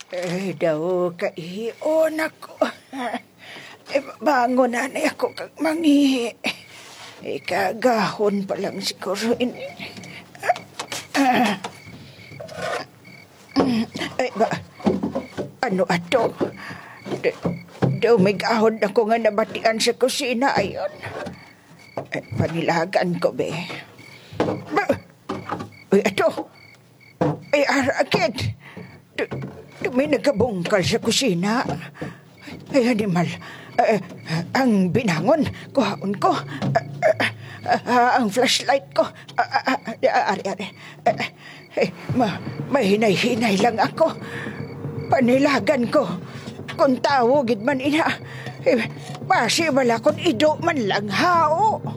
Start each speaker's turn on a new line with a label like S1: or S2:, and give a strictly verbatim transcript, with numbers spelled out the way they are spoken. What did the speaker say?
S1: Eh, daw kaiyon ako. Eh, bangon na na ako kag mangihi. Eh, kagahon pa lang siguro ini. Ay, ba? Ano ato? Daw may gahon na ko nga nabatian sa kusina ayon. Eh, panilagan ko, be. Ba? Uy, ato. Ay, arakit. May nagkabungkal sa kusina. Ay, animal. Uh, ang binangon, kuhaon ko. Uh, uh, uh, ang flashlight ko. Uh, uh, uh, ari, ari. Uh, uh, ma, mahinay-hinay lang ako. Panilagan ko. Kung tawagid man ina, eh, possible akong ido man lang hao.